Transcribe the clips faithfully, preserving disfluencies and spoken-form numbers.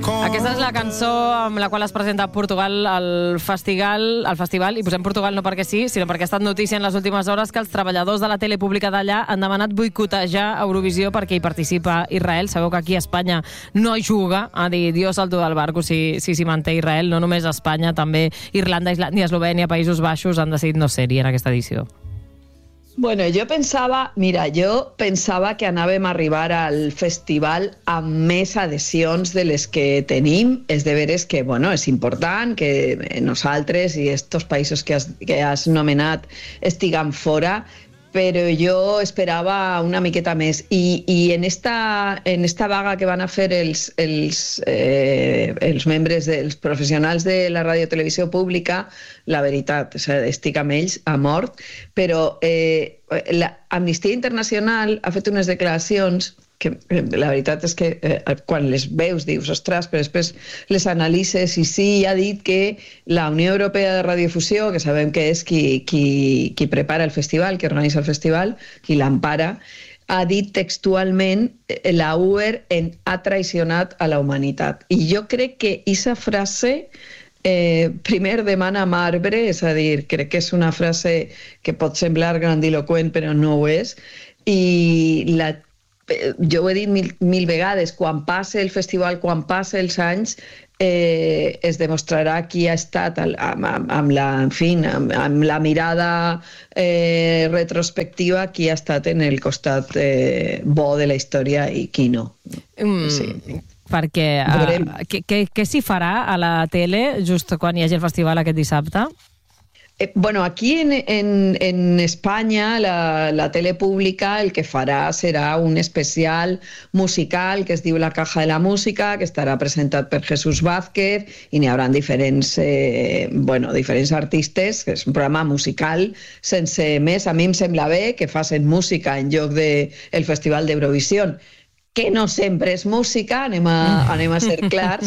Aquesta és la cançó amb la qual es presenta Portugal al festival, al festival, i posem Portugal no perquè sí, sinó perquè ha estat notícia en les últimes hores que els treballadors de la tele pública d'allà han demanat boicotejar Eurovisió perquè hi participa Israel. Sabeu que aquí a Espanya no hi juga, a dir Dios salto del barco si si s'hi manté Israel, no només a Espanya, també Irlanda, Islàndia, Eslovènia, Països Baixos han decidit no ser-hi en aquesta edició. Bueno, jo pensava, mira, jo pensava que anàvem a arribar al festival amb més adhesions de les que tenim. És de veres que, bueno, és important que nosaltres i estos països que has, que has nomenat estiguen fora, però jo esperava una miqueta més. I, i en, esta, en esta vaga que van a fer els, els, eh, els membres, dels professionals de la radiotelevisió pública, la veritat, o sigui, estic amb ells a mort, però eh, l'Amnistia Internacional ha fet unes declaracions que la veritat és que eh, quan les veus dius, ostres, però després les analitzes i sí, ha dit que la Unió Europea de Radiofusió, que sabem que és qui, qui, qui prepara el festival, qui organitza el festival, qui l'empara, ha dit textualment la U E R en, ha traicionat a la humanitat. I jo crec que aquesta frase eh, primer demana marbre, és a dir, crec que és una frase que pot semblar grandiloqüent però no ho és, i la jo ho he dit mil, mil vegades, quan passe el festival, quan passe els anys, eh, es demostrarà qui ha estat amb, amb, amb, la, en fi, amb, amb la mirada eh, retrospectiva, qui ha estat en el costat eh, bo de la història i qui no. Mm. Sí. Perquè uh, què, què, què s'hi farà a la tele just quan hi hagi el festival aquest dissabte? Eh, bueno, aquí en, en, en Espanya la, la tele pública el que farà serà un especial musical que es diu La Caja de la Música, que estarà presentat per Jesús Vázquez i n'hi haurà diferents, eh, bueno, diferents artistes, que és un programa musical sense més. A mi em sembla bé que facin música en lloc del de Festival d'Eurovisió, que no sempre és música, anem a, anem a ser clars,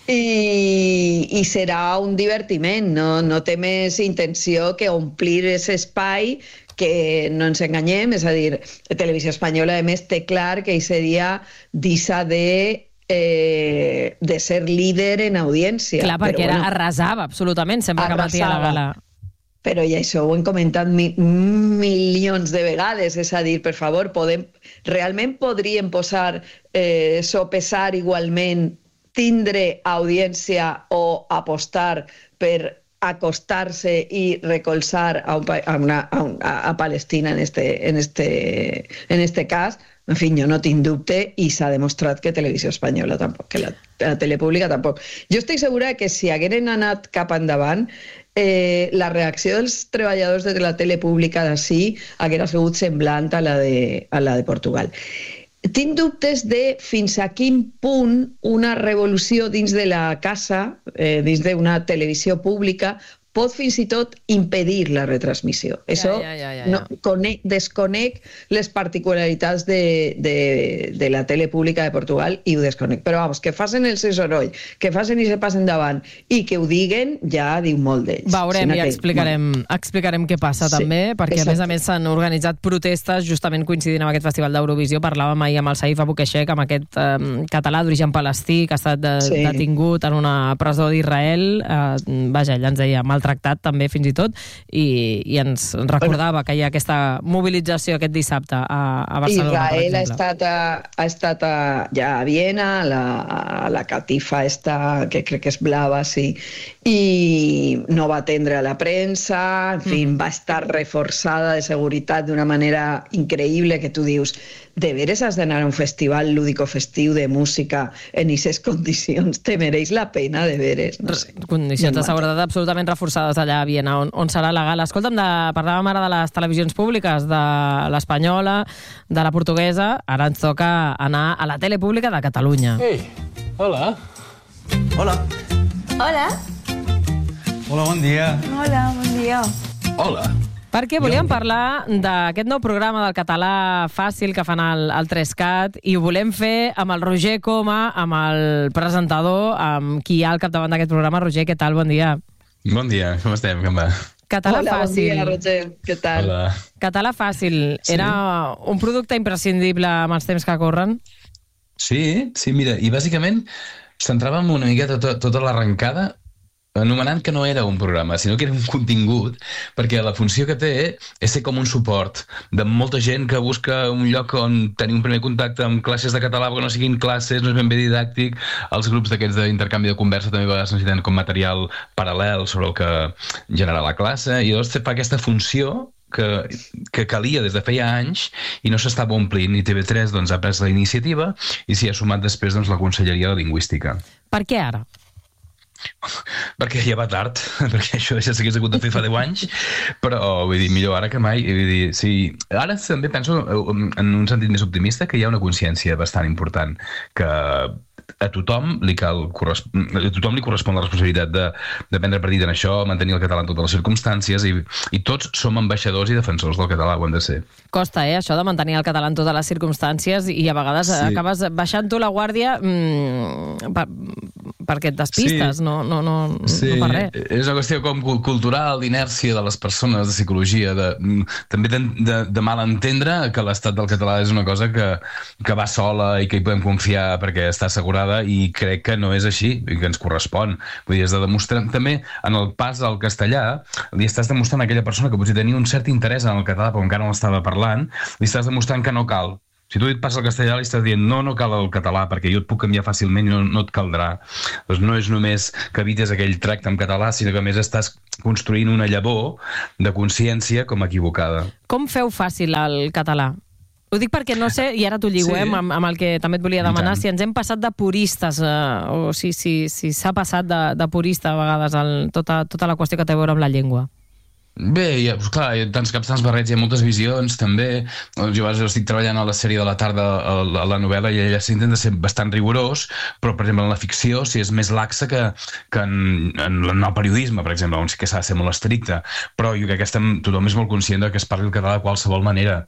i, i serà un divertiment, no, no té més intenció que omplir aquest espai que no ens enganyem, és a dir, Televisió Espanyola a més té clar que aquest dia deixa de eh, de ser líder en audiència. Clar, perquè però, era, bueno, arrasava absolutament, sempre que batia la gala. Però i això ho hem comentat mi, milions de vegades, és a dir, per favor, podem, realment podríem posar, eh, sopesar igualment, tindre audiència o apostar per acostar-se i recolzar a, un, a, una, a, un, a Palestina en este, en, este, en este cas. En fi, jo no tinc dubte i s'ha demostrat que Televisió Espanyola tampoc, que la, la tele pública tampoc. Jo estic segura que si hagueren anat cap endavant, eh, la reacció dels treballadors de la tele pública d'ací haguera sigut semblant a la de, a la de Portugal. Tinc dubtes de fins a quin punt una revolució dins de la casa, eh, dins d'una televisió pública, pot fins i tot impedir la retransmissió. Ja, Això ja, ja, ja, ja. No, conec, desconec les particularitats de, de, de la tele pública de Portugal i ho desconec. Però vamos, que facin el seu soroll, que facin i se passen davant i que ho diguen, ja diu molt d'ells. Veurem i explicarem, explicarem què passa sí, també, perquè exacte. A més a més s'han organitzat protestes justament coincidint amb aquest Festival d'Eurovisió. Parlàvem ahir amb el Saif Abukeshek, amb aquest eh, català d'origen palestí que ha estat de, sí. detingut en una presó d'Israel. Eh, vaja, ella ens deia mal tractat també fins i tot, i, i ens recordava que hi ha aquesta mobilització aquest dissabte a, a Barcelona, Israel per exemple. ha estat, a, ha estat a, ja a Viena, a la, a la catifa esta, que crec que és blava, sí, i no va atendre a la premsa, en fi, mm. va estar reforçada de seguretat d'una manera increïble que tu dius, de veres has d'anar a un festival lúdico-festiu de música en aquestes condicions? Te mereix la pena, de veres? No sé. Condicions de seguretat absolutament reforçades allà a Viena, on, on serà la gala. Escolta'm, de, parlàvem ara de les televisions públiques, de l'espanyola, de la portuguesa, ara ens toca anar a la tele pública de Catalunya. Ei, hola. Hola. Hola. Hola, bon dia. Hola, bon dia. Hola. Perquè volíem parlar d'aquest nou programa del català fàcil que fan al, al tres cat i ho volem fer amb el Roger Coma, amb el presentador, amb qui hi ha al capdavant d'aquest programa. Roger, què tal? Bon dia. Bon dia, com estem? Com va? Català Hola, fàcil. Bon dia, Roger. Què tal? Hola. Català fàcil. Sí. Era un producte imprescindible amb els temps que corren? Sí, sí, mira, i bàsicament centràvem una miqueta to tota l'arrencada anomenant que no era un programa, sinó que era un contingut, perquè la funció que té és ser com un suport de molta gent que busca un lloc on tenir un primer contacte amb classes de català, que no siguin classes, no és ben bé didàctic. Els grups d'aquests d'intercanvi de conversa també a vegades necessiten com material paral·lel sobre el que genera la classe, i llavors fa aquesta funció que, que calia des de feia anys i no s'estava omplint, i T V tres doncs, ha pres la iniciativa i s'hi ha sumat després doncs, la Conselleria de Lingüística. Per què ara? Perquè ja va tard, perquè això ja s'hagués hagut de fer fa deu anys, però vull dir, millor ara que mai. Vull dir, sí, ara també penso, en un sentit més optimista, que hi ha una consciència bastant important, que a tothom li cal a tothom li correspon la responsabilitat de, de prendre partit en això, mantenir el català en totes les circumstàncies, i, i tots som ambaixadors i defensors del català, ho hem de ser. Costa, eh, això de mantenir el català en totes les circumstàncies, i a vegades sí. acabes baixant tu la guàrdia mmm, per, perquè et despistes, sí. no, no, no, sí. no per res. És una qüestió com cultural, d'inèrcia de les persones, de psicologia, de, també de, de, de mal entendre que l'estat del català és una cosa que, que va sola i que hi podem confiar perquè està assegurada, i crec que no és així, i que ens correspon. Vull dir, has de demostrar, també en el pas al castellà, li estàs demostrant a aquella persona que potser tenia un cert interès en el català però encara no l'estava parlant, li estàs demostrant que no cal. Si tu et passa el castellà, li estàs dient no, no cal el català, perquè jo et puc canviar fàcilment i no, no et caldrà. Doncs no és només que evites aquell tracte en català, sinó que a més estàs construint una llavor de consciència com equivocada. Com feu fàcil el català? Ho dic perquè no sé, i ara t'ho lligo, sí. eh, amb, amb el que també et volia demanar, si ens hem passat de puristes, eh, o si s'ha si, si passat de, de purista a vegades el, tota, tota la qüestió que té a veure amb la llengua. Bé, ja, doncs clar, hi ha tants caps, tants barrets, hi ha moltes visions, també. Jo estic treballant a la sèrie de la tarda, a la novel·la, i ella s'intenta ser bastant rigorós, però, per exemple, en la ficció, si és més laxa que, que en, en el periodisme, per exemple, on sí que s'ha de ser molt estricte. Però jo crec que estem, tothom és molt conscient de que es parli el català de qualsevol manera.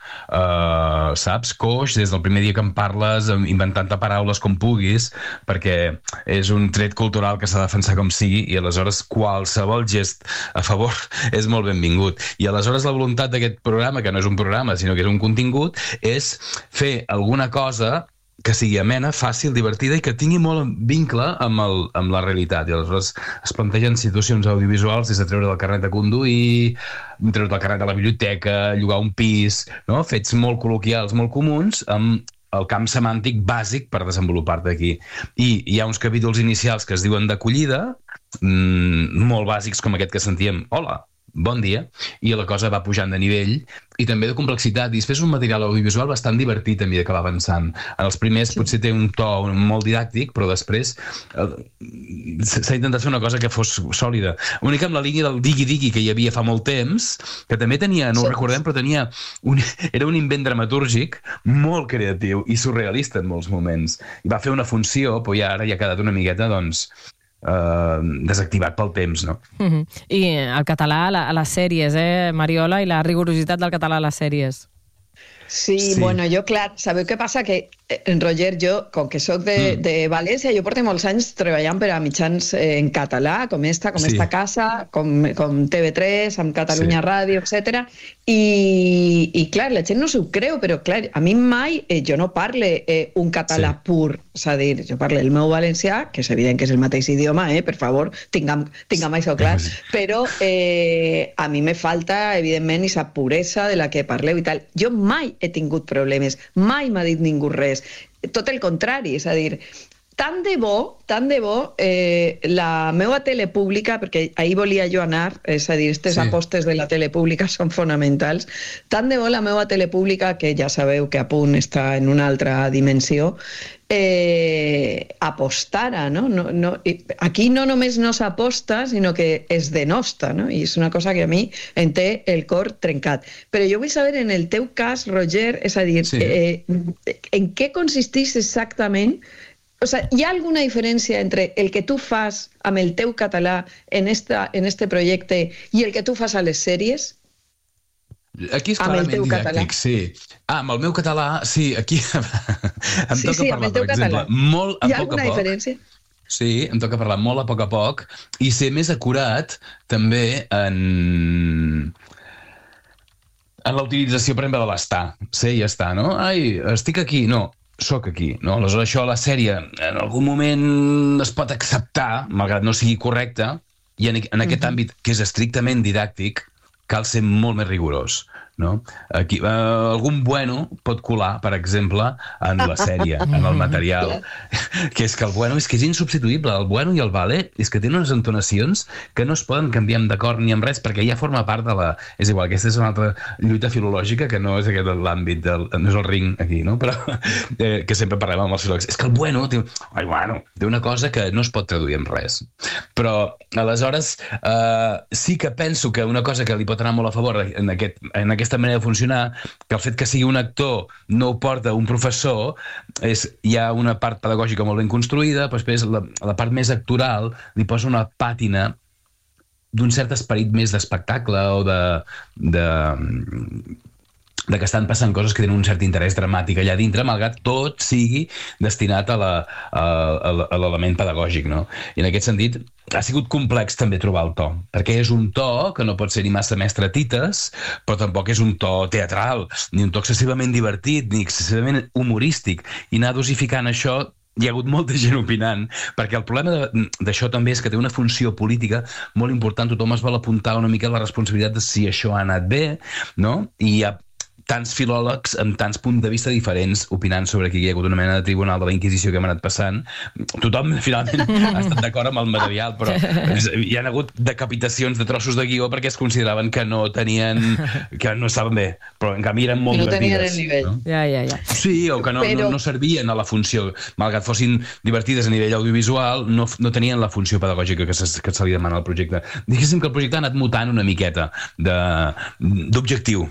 Uh, saps? Coix, des del primer dia que en parles, inventant-te paraules com puguis, perquè és un tret cultural que s'ha de defensar com sigui, i aleshores qualsevol gest a favor és molt ben benvingut. I aleshores la voluntat d'aquest programa, que no és un programa, sinó que és un contingut, és fer alguna cosa que sigui amena, fàcil, divertida i que tingui molt vincle amb, el, amb la realitat. I aleshores es plantegen situacions audiovisuals des de treure del carnet de conduir, treure del carnet de la biblioteca, llogar un pis, no? Fets molt col·loquials, molt comuns, amb el camp semàntic bàsic per desenvolupar-te aquí. I hi ha uns capítols inicials que es diuen d'acollida, mmm, molt bàsics, com aquest que sentíem, hola, bon dia, i la cosa va pujant de nivell i també de complexitat, i després un material audiovisual bastant divertit a mesura que va avançant. En els primers sí. potser té un to molt didàctic, però després eh, s'ha intentat fer una cosa que fos sòlida. Una mica amb la línia del digui-digui que hi havia fa molt temps, que també tenia, no ho recordem, però tenia un, era un invent dramatúrgic molt creatiu i surrealista en molts moments. I va fer una funció, però ja ara ja ha quedat una miqueta, doncs, Uh, desactivat pel temps, no? Uh-huh. I el català a, la, a les sèries, eh, Mariola, i la rigorositat del català a les sèries. Sí, sí, bueno, jo, clar, sabeu què passa? Que, en Roger, jo, com que soc de, mm. de València, jo porto molts anys treballant per a mitjans eh, en català, com esta, com sí. esta casa, com, com T V tres, amb Catalunya sí. Ràdio, etcètera. I, i, clar, la gent no s'ho creu, però, clar, a mi mai eh, jo no parle eh, un català sí. pur, és a dir, jo parlo el meu valencià, que és evident que és el mateix idioma, eh, per favor, tinguem, tinguem això clar, sí. però eh, a mi me falta, evidentment, aquesta puresa de la que parleu i tal. Jo mai he tingut problemes, mai m'ha dit ningú res. Tot el contrari, és a dir, tant de bo, tant de bo, eh, la meva tele pública, perquè ahir volia jo anar, és a dir, aquestes sí. apostes de la tele pública són fonamentals, tant de bo la meva tele pública, que ja sabeu que a punt està en una altra dimensió, eh, apostara, no? No, no, aquí no només no s'aposta, sinó que es denosta, no? I és una cosa que a mi em té el cor trencat. Però jo vull saber, en el teu cas, Roger, és a dir, sí. eh, en què consisteix exactament. O sea, ¿hi ha alguna diferència entre el que tu fas amb el teu català en, esta, en este projecte i el que tu fas a les sèries? Aquí és clarament didàctic, sí. Ah, amb el meu català, sí, aquí em sí, toca sí, parlar, per exemple, molt a poc a poc. Hi ha alguna diferència? Sí, em toca parlar molt a poc a poc i ser més acurat també en... en la utilització, per exemple, de l'estar. Sé i estar, no? Ai, estic aquí. No, soc aquí, no? Aleshores això la sèrie en algun moment es pot acceptar, malgrat no sigui correcta, i en, en aquest àmbit que és estrictament didàctic cal ser molt més rigorós. No? Aquí, eh, algun bueno pot colar, per exemple, en la sèrie, en el material, que és que el bueno és que és insubstituïble. El bueno i el vale és que tenen unes entonacions que no es poden canviar amb d'acord ni amb res, perquè ja forma part de la... És igual, aquesta és una altra lluita filològica que no és aquest l'àmbit, del... no és el ring aquí, no? Però eh, que sempre parlem amb els filòlegs. És que el bueno té, ai, bueno, té una cosa que no es pot traduir en res. Però, aleshores, eh, sí que penso que una cosa que li pot anar molt a favor en, aquest, en aquesta manera de funcionar, que el fet que sigui un actor no ho porta un professor, és, hi ha una part pedagògica molt ben construïda, però després la, la part més actoral li posa una pàtina d'un cert esperit més d'espectacle o de... de de que estan passant coses que tenen un cert interès dramàtic allà dintre, malgrat tot sigui destinat a l'element pedagògic, no? I en aquest sentit ha sigut complex també trobar el to, perquè és un to que no pot ser ni massa mestre tites, però tampoc és un to teatral, ni un to excessivament divertit, ni excessivament humorístic, i anar dosificant això. Hi ha hagut molta gent opinant, perquè el problema d'això també és que té una funció política molt important. Tothom es vol apuntar una mica la responsabilitat de si això ha anat bé, no? I hi ha tants filòlegs amb tants punts de vista diferents opinant sobre que hi ha hagut una mena de tribunal de la Inquisició que hem anat passant. Tothom, finalment, ha estat d'acord amb el material, però hi ha hagut decapitacions de trossos de guió perquè es consideraven que no tenien... que no estaven bé, però en canvi eren molt divertides. No tenien el nivell. No? Ja, ja, ja. Sí, o que no, però... no, no servien a la funció. Malgrat fossin divertides a nivell audiovisual, no, no tenien la funció pedagògica que se, que se li demana al projecte. Diguéssim que el projecte ha anat mutant una miqueta d'objectiu.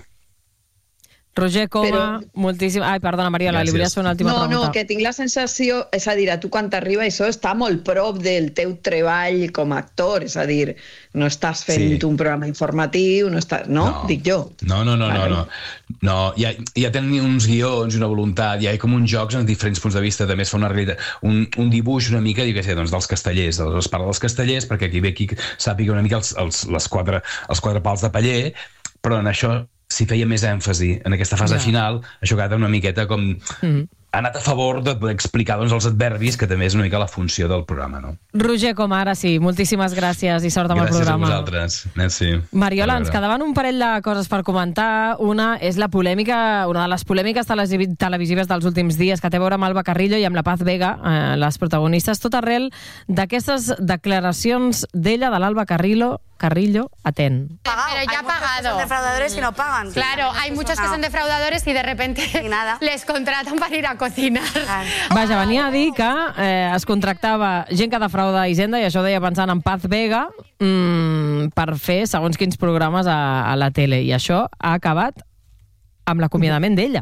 Roger Coma, però... moltíssim... Ai, perdona, Mariola, li volies fer una última no, pregunta. No, no, que tinc la sensació... És a dir, a tu quan t'arriba això està molt prop del teu treball com a actor, és a dir, no estàs fent sí. un programa informatiu, no estàs... No? no? Dic jo. No, no, no, no, no. no ja, ja tenen uns guions i una voluntat, ja hi ha com uns jocs en diferents punts de vista, també es fa una realitat, un, un dibuix una mica, jo què sé, doncs, dels castellers, es parla dels castellers, perquè aquí ve qui sàpiga una mica els, els, les quatre, els quatre pals de paller, però en això si feia més èmfasi en aquesta fase ja. final, això queda una miqueta com... Mm-hmm. Ha anat a favor d'explicar doncs, els adverbis, que també és una mica la funció del programa, no? Roger, com ara sí, moltíssimes gràcies i sort amb gràcies el programa. Gràcies a vosaltres. Merci. Mariola, ens quedaven un parell de coses per comentar. Una és la polèmica, una de les polèmiques televisives dels últims dies, que té a veure amb Alba Carrillo i amb la Paz Vega, eh, les protagonistes, tot arrel d'aquestes declaracions d'ella, de l'Alba Carrillo, Carrillo, atén. Pero ya ha pagado. Son defraudadores y no pagan. Claro, hay muchos que son defraudadores y de repente les contratan para ir a cocinar. Vaja, venia a dir que eh, es contractava gent que defrauda Hisenda, i això deia pensant en Paz Vega, mmm, per fer segons quins programes a, a la tele. I això ha acabat amb l'acomiadament d'ella.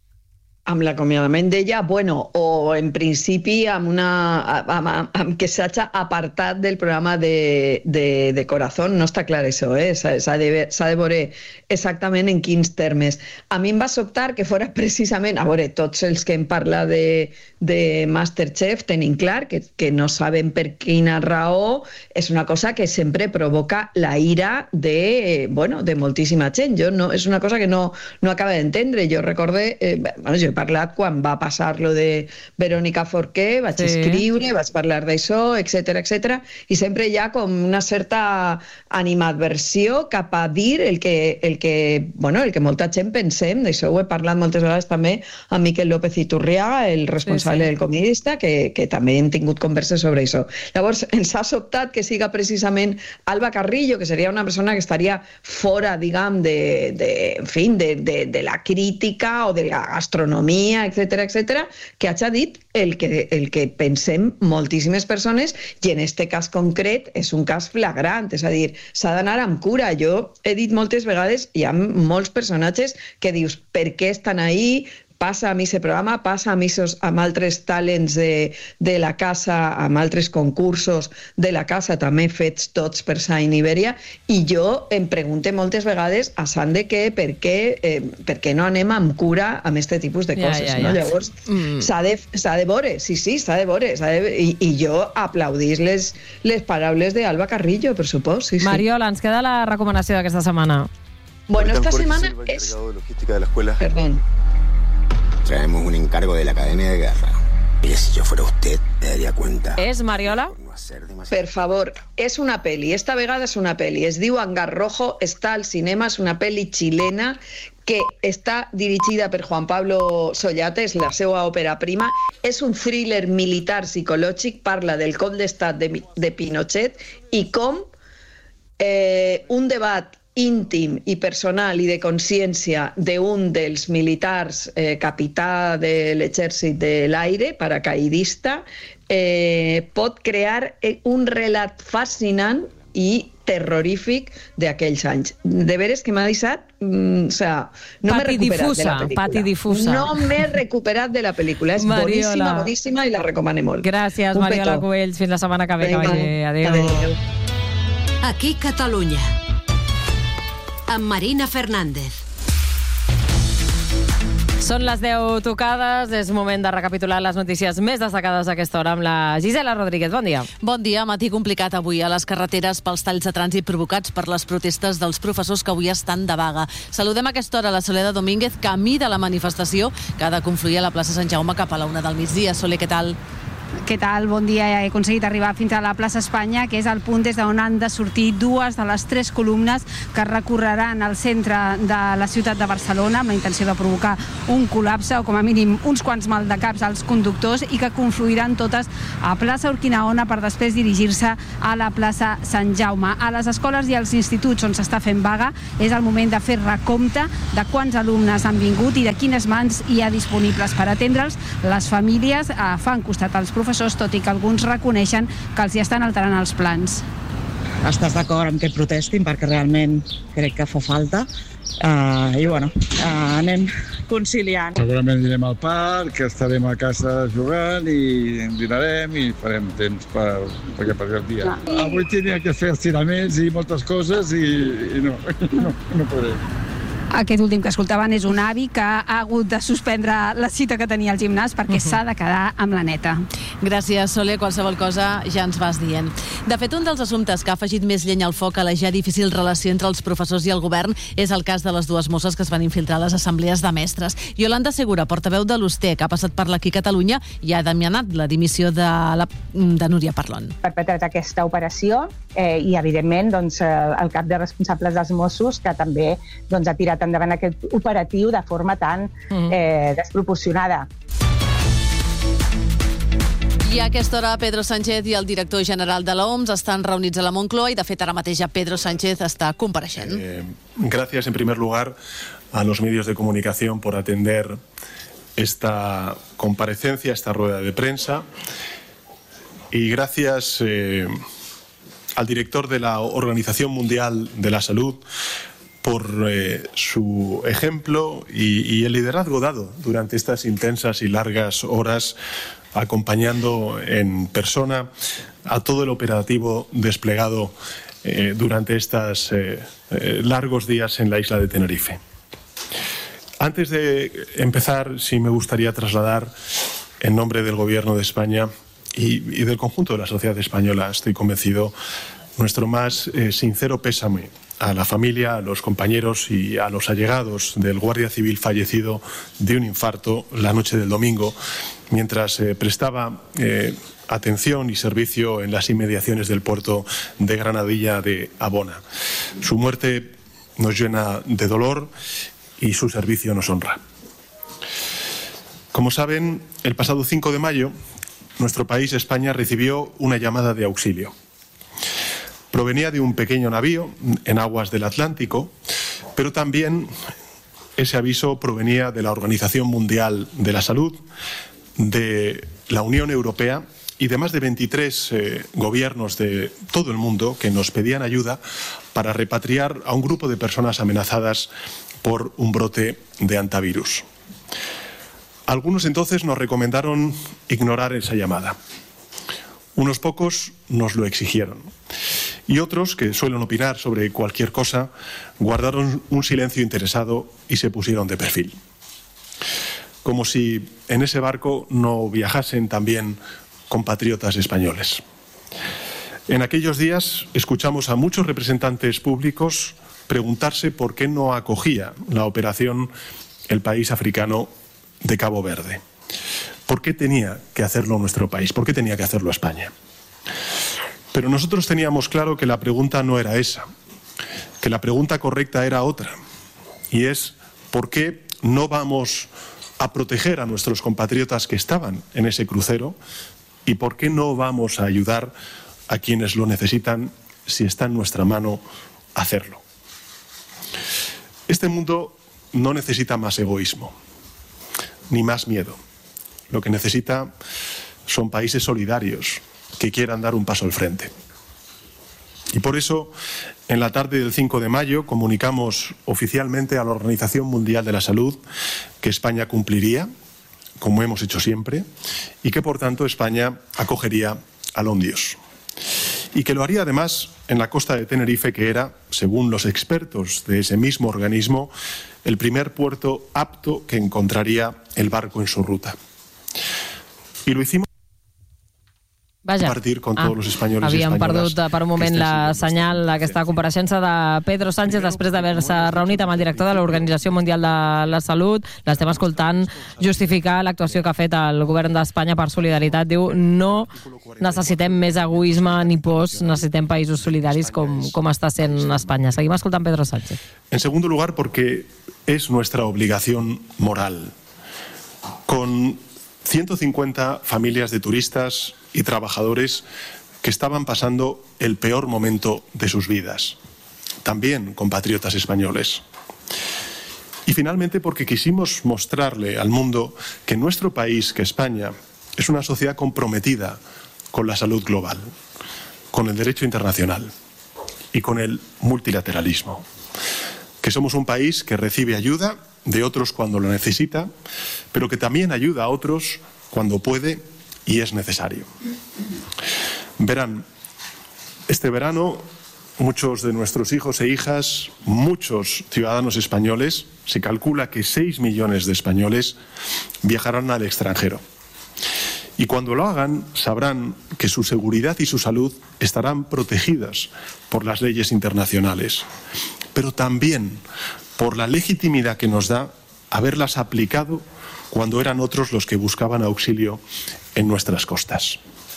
Amb l'acomiadament d'ella, bueno, o en principi amb una... amb, amb, amb que s'hagi apartat del programa de, de, de Corazón, no està clar això, eh? S'ha de, de veure exactament en quins termes. A mi em va sobtar que fora precisament... A veure, tots els que hem parlat de, de Masterchef tenim clar que, que no saben per quina raó, és una cosa que sempre provoca la ira de, bueno, de moltíssima gent. Jo no, és una cosa que no, no acaba d'entendre. Jo recorde... Eh, bueno, jo he parlat quan va passar lo de Verónica Forqué, vaig sí. escriure, vaig parlar d'això, etcètera, etcètera, i sempre hi ha com una certa animadversió cap a dir el que, el que, bueno, el que molta gent pensem, d'això ho he parlat moltes vegades també amb Miquel López Iturriaga, el responsable sí, sí. del Comidista, que, que també hem tingut converses sobre això. Llavors, ens ha sobtat que siga precisament Alba Carrillo, que seria una persona que estaria fora, diguem, de, de, en fi, de, de, de la crítica o de la gastronomia, etcètera, etcètera, que hagi dit el que, el que pensem moltíssimes persones, i en este cas concret és un cas flagrant, és a dir, s'ha d'anar amb cura. Jo he dit moltes vegades, hi ha molts personatges que dius, per què estan ahí? Passa a mi aquest programa, passa a mi amb altres talents de, de la casa, amb altres concursos de la casa, també fets tots per Shine Iberia, i jo em pregunto moltes vegades a Sande que per què, eh, per què no anem amb cura amb aquest tipus de coses. Ja, ja, ja. No? Llavors, mm. s'ha de, s'ha de veure, sí, sí, s'ha de veure, s'ha de, i, i jo aplaudís les, les paraules d'Alba Carrillo, per supost. Sí, sí. Mariola, ens queda la recomanació d'aquesta setmana. Bueno, esta semana és... Perdón. Traemos un encargo de la Academia de Guerra. Mire, si yo fuera usted, me daría cuenta. És, Mariola? Per favor, és una pel·li, esta vegada és una pel·li, es diu Hangar Rojo, està al cinema, és una pel·li xilena que està dirigida per Juan Pablo Sollate, és la seva òpera prima, és un thriller militar psicològic, parla del cop d'estat de, de Pinochet i com eh, un debat íntim i personal i de consciència d'un dels militars, eh, capità de l'exèrcit de l'aire, paracaidista, eh, pot crear un relat fascinant i terrorífic d'aquells anys. De veres que m'ha deixat... Mm, o sea, no m'he recuperat de la pel·lícula. Pati difusa. No m'he recuperat de la pel·lícula. És Mariola. boníssima, boníssima i la recomane molt. Gràcies, Un Mariola petó. Cubells. Fins la setmana que ve. Vinga. Que vagi. Adéu. Adéu. Aquí Catalunya. Amb Marina Fernández. Són les deu tocades, és moment de recapitular les notícies més destacades a aquesta hora amb la Gisela Rodríguez. Bon dia. Bon dia, matí complicat avui a les carreteres pels talls de trànsit provocats per les protestes dels professors que avui estan de vaga. Saludem a aquesta hora la Soledad Domínguez, camí de la manifestació que ha de confluir a la plaça Sant Jaume cap a la una del migdia. Sole, què tal? Què tal? Bon dia. He aconseguit arribar fins a la plaça Espanya, que és el punt des d'on han de sortir dues de les tres columnes que recorreran el centre de la ciutat de Barcelona amb la intenció de provocar un col·lapse o com a mínim uns quants maldecaps als conductors i que confluiran totes a plaça Urquinaona per després dirigir-se a la plaça Sant Jaume. A les escoles i als instituts on s'està fent vaga és el moment de fer recompte de quants alumnes han vingut i de quines mans hi ha disponibles per atendre'ls. Les famílies eh, fan costat als professors, tot i que alguns reconeixen que els hi estan alterant els plans. Estàs d'acord amb que protestin perquè realment crec que fa falta uh, i bueno, uh, anem conciliant. Segurament anirem al parc, estarem a casa jugant i dinarem i farem temps per, perquè passi el dia. Ah. Avui tenia que fer estiraments i moltes coses i, i no, no, no podré. Aquest últim que escoltaven és un avi que ha hagut de suspendre la cita que tenia al gimnàs perquè uh-huh. s'ha de quedar amb la neta. Gràcies, Sole. Qualsevol cosa ja ens vas dient. De fet, un dels assumptes que ha afegit més llenya al foc a la ja difícil relació entre els professors i el govern és el cas de les dues mosses que es van infiltrar a les assemblees de mestres. Yolanda Segura, portaveu de l'U S T E, que ha passat per l'Aquí Catalunya i ha demanat la dimissió de, la, de Núria Parlon. Perpetrat aquesta operació eh, i, evidentment, doncs, el cap de responsables dels Mossos, que també doncs, ha tirat endavant aquest operatiu de forma tan eh, desproporcionada. I a aquesta hora Pedro Sánchez i el director general de l'O M S estan reunits a la Moncloa i, de fet, ara mateix ja Pedro Sánchez està compareixent. Eh, gracias, en primer lugar, a los medios de comunicación por atender esta comparecencia, esta rueda de prensa. Y gracias eh, al director de la Organización Mundial de la Salud por eh, su ejemplo y, y el liderazgo dado durante estas intensas y largas horas, acompañando en persona a todo el operativo desplegado eh, durante estos eh, eh, largos días en la isla de Tenerife. Antes de empezar, sí me gustaría trasladar, en nombre del Gobierno de España y, y del conjunto de la sociedad española, estoy convencido, nuestro más eh, sincero pésame a la familia, a los compañeros y a los allegados del guardia civil fallecido de un infarto la noche del domingo, mientras eh, prestaba eh, atención y servicio en las inmediaciones del puerto de Granadilla de Abona. Su muerte nos llena de dolor y su servicio nos honra. Como saben, el pasado cinco de mayo, nuestro país, España, recibió una llamada de auxilio. Provenía de un pequeño navío en aguas del Atlántico, pero también ese aviso provenía de la Organización Mundial de la Salud, de la Unión Europea y de más de veintitrés eh, gobiernos de todo el mundo que nos pedían ayuda para repatriar a un grupo de personas amenazadas por un brote de antivirus. Algunos entonces nos recomendaron ignorar esa llamada. Unos pocos nos lo exigieron. Y otros, que suelen opinar sobre cualquier cosa, guardaron un silencio interesado y se pusieron de perfil. Como si en ese barco no viajasen también compatriotas españoles. En aquellos días escuchamos a muchos representantes públicos preguntarse por qué no acogía la operación el país africano de Cabo Verde. ¿Por qué tenía que hacerlo nuestro país? ¿Por qué tenía que hacerlo España? Pero nosotros teníamos claro que la pregunta no era esa, que la pregunta correcta era otra, y es ¿por qué no vamos a proteger a nuestros compatriotas que estaban en ese crucero y por qué no vamos a ayudar a quienes lo necesitan si está en nuestra mano hacerlo? Este mundo no necesita más egoísmo, ni más miedo. Lo que necesita son países solidarios que quieran dar un paso al frente. Y por eso, en la tarde del cinco de mayo, comunicamos oficialmente a la Organización Mundial de la Salud que España cumpliría, como hemos hecho siempre, y que, por tanto, España acogería al Ondios. Y que lo haría, además, en la costa de Tenerife, que era, según los expertos de ese mismo organismo, el primer puerto apto que encontraría el barco en su ruta. Y lo hicimos Vaja. compartir con todos ah, los españoles havíem y españolas. perdut per un moment la senyal d'aquesta compareixença de Pedro Sánchez després d'haver-se reunit amb el director de l'Organització Mundial de la Salut. L'estem escoltant justificar l'actuació que ha fet el govern d'Espanya per solidaritat. Diu, no necessitem més egoisme ni pors, necessitem països solidaris com, com està sent Espanya. Seguim escoltant Pedro Sánchez. En segundo lugar, porque es nuestra obligación moral. Con ciento cincuenta familias de turistas y trabajadores que estaban pasando el peor momento de sus vidas, también compatriotas españoles. Y finalmente porque quisimos mostrarle al mundo que nuestro país, que España, es una sociedad comprometida con la salud global, con el derecho internacional y con el multilateralismo. Que somos un país que recibe ayuda de otros cuando lo necesita, pero que también ayuda a otros cuando puede y es necesario. Verán, este verano muchos de nuestros hijos e hijas, muchos ciudadanos españoles, se calcula que seis millones de españoles viajarán al extranjero. Y cuando lo hagan, sabrán que su seguridad y su salud estarán protegidas por las leyes internacionales, pero también por la legitimidad que nos da haberlas aplicado cuando eran otros los que buscaban auxilio en nuestras costas.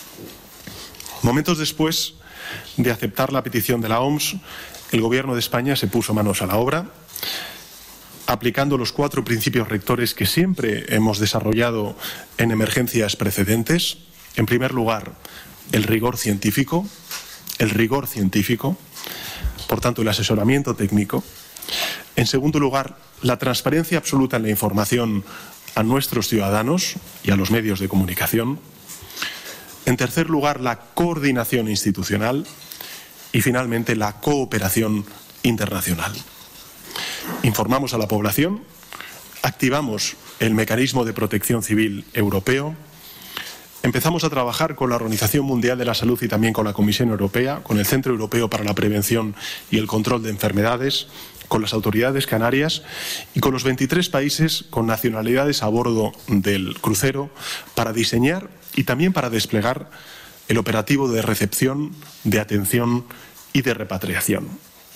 Momentos después de aceptar la petición de la O M S, el Gobierno de España se puso manos a la obra, aplicando los cuatro principios rectores que siempre hemos desarrollado en emergencias precedentes. En primer lugar, el rigor científico, el rigor científico, por tanto, el asesoramiento técnico. En segundo lugar, la transparencia absoluta en la información a nuestros ciudadanos y a los medios de comunicación. En tercer lugar, la coordinación institucional y, finalmente, la cooperación internacional. Informamos a la población, activamos el mecanismo de protección civil europeo, empezamos a trabajar con la Organización Mundial de la Salud y también con la Comisión Europea, con el Centro Europeo para la Prevención y el Control de Enfermedades, con las autoridades canarias y con los veintitrés países con nacionalidades a bordo del crucero para diseñar y también para desplegar el operativo de recepción, de atención y de repatriación.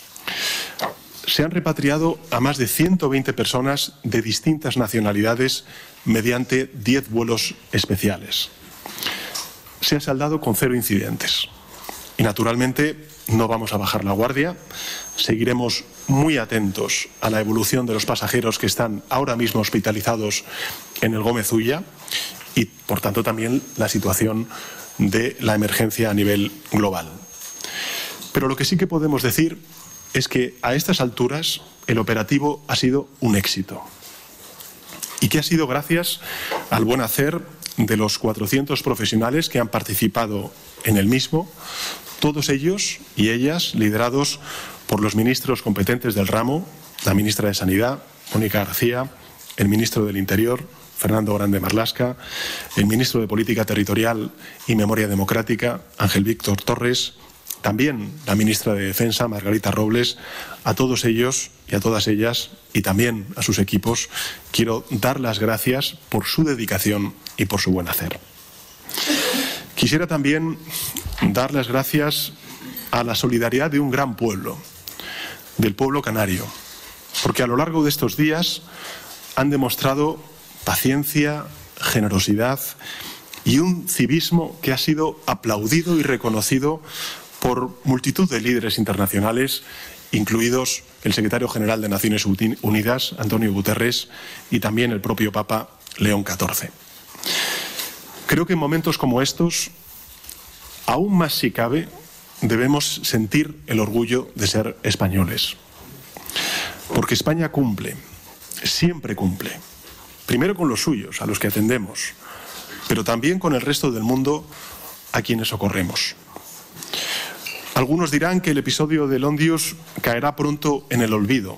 Se han repatriado a más de ciento veinte personas de distintas nacionalidades mediante diez vuelos especiales. Se ha saldado con cero incidentes. Y, naturalmente, no vamos a bajar la guardia. Seguiremos muy atentos a la evolución de los pasajeros que están ahora mismo hospitalizados en el Gómez Ulla y, por tanto, también la situación de la emergencia a nivel global. Pero lo que sí que podemos decir es que a estas alturas el operativo ha sido un éxito y que ha sido gracias al buen hacer de los cuatrocientos profesionales que han participado en el mismo, todos ellos y ellas liderados por los ministros competentes del ramo, la ministra de Sanidad, Mónica García, el ministro del Interior, Fernando Grande Marlaska, el ministro de Política Territorial y Memoria Democrática, Ángel Víctor Torres, también la ministra de Defensa, Margarita Robles. A todos ellos y a todas ellas, y también a sus equipos, quiero dar las gracias por su dedicación y por su buen hacer. Quisiera también dar las gracias a la solidaridad de un gran pueblo, del pueblo canario, porque a lo largo de estos días han demostrado paciencia, generosidad y un civismo que ha sido aplaudido y reconocido por multitud de líderes internacionales, incluidos el secretario general de Naciones Unidas, Antonio Guterres, y también el propio Papa León catorce. Creo que en momentos como estos, aún más si cabe, debemos sentir el orgullo de ser españoles. Porque España cumple, siempre cumple. Primero con los suyos, a los que atendemos, pero también con el resto del mundo a quienes socorremos. Algunos dirán que el episodio del Ondius caerá pronto en el olvido,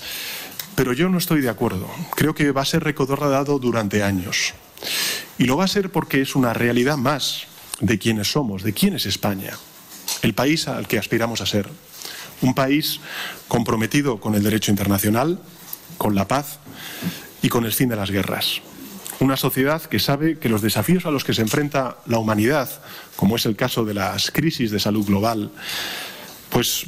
pero yo no estoy de acuerdo. Creo que va a ser recordado durante años. Y lo va a ser porque es una realidad más de quiénes somos, de quién es España, el país al que aspiramos a ser. Un país comprometido con el derecho internacional, con la paz y con el fin de las guerras. Una sociedad que sabe que los desafíos a los que se enfrenta la humanidad, como es el caso de las crisis de salud global, pues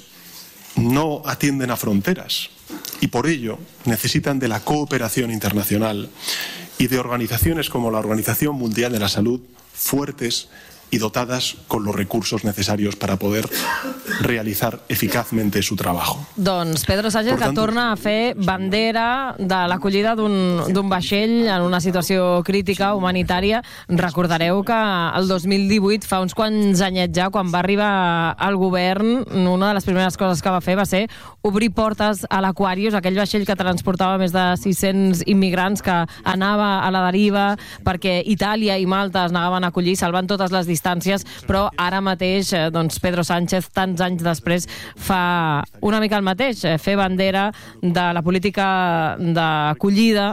no atienden a fronteras y por ello necesitan de la cooperación internacional y de organizaciones como la Organización Mundial de la Salud fuertes y dotadas con los recursos necesarios para poder realizar eficazmente su trabajo. Doncs Pedro Sánchez, que torna a fer bandera de l'acollida d'un vaixell en una situació crítica humanitària. Recordareu que el dos mil divuit, fa uns quants anyets ja, quan va arribar al govern, una de les primeres coses que va fer va ser obrir portes a l'Aquarius, aquell vaixell que transportava més de sis-cents immigrants que anava a la deriva perquè Itàlia i Malta es negaven a acollir, salvant totes les distàncies, però ara mateix doncs, Pedro Sánchez, tants anys després, fa una mica el mateix, fer bandera de la política d'acollida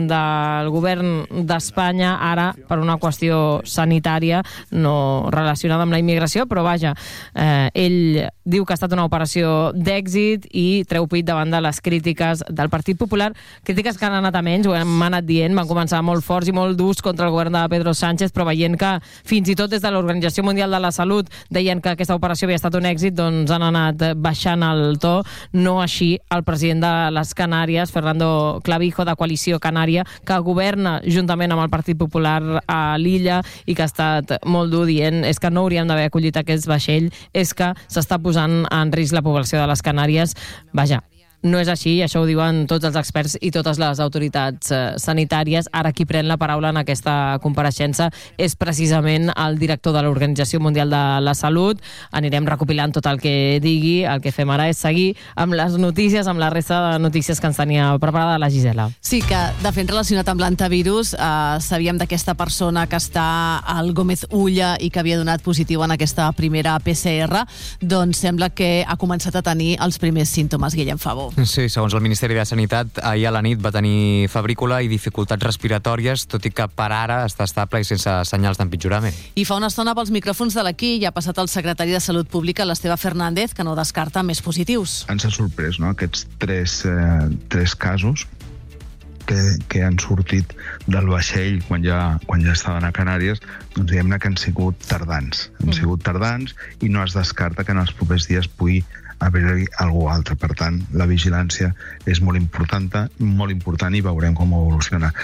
del govern d'Espanya, ara per una qüestió sanitària no relacionada amb la immigració, però vaja, eh, ell diu que ha estat una operació d'èxit i treu pit davant de les crítiques del Partit Popular, crítiques que han anat a menys, ho hem anat dient, van començar molt forts i molt durs contra el govern de Pedro Sánchez, però veient que fins i tot des de l'Organització Mundial de la Salut deien que aquesta operació havia estat un èxit, doncs han anat baixant el to, no així el president de les Canàries, Fernando Clavijo, de Coalició Canària, que governa juntament amb el Partit Popular a l'illa i que ha estat molt dur dient és que no hauríem d'haver acollit aquest vaixell, és que s'està posant en risc la població de les Canàries. Vaja, no és així, això ho diuen tots els experts i totes les autoritats eh, sanitàries. Ara qui pren la paraula en aquesta compareixença és precisament el director de l'Organització Mundial de la Salut. Anirem recopilant tot el que digui. El que fem ara és seguir amb les notícies, amb la resta de notícies que ens tenia preparada la Gisela. Sí, que de fet relacionat amb l'antivirus eh, sabíem d'aquesta persona que està al Gómez Ulla i que havia donat positiu en aquesta primera P C R, doncs sembla que ha començat a tenir els primers símptomes. Guillem Favó. Sí, segons el Ministeri de Sanitat, ahir a la nit va tenir febrícula i dificultats respiratòries, tot i que per ara està estable i sense senyals d'empitjorament. I fa una estona pels micròfons de l'Aquí ja ha passat el secretari de Salut Pública, l'Esteve Fernández, que no descarta més positius. Ens ha sorprès, no?, aquests tres, eh, tres casos que, que han sortit del vaixell quan ja, quan ja estaven a Canàries, doncs diguem-ne que han sigut tardans. Han sigut tardans i no es descarta que en els propers dies pugui haver-hi algú altre. Per tant, la vigilància és molt important, molt important i veurem com evoluciona.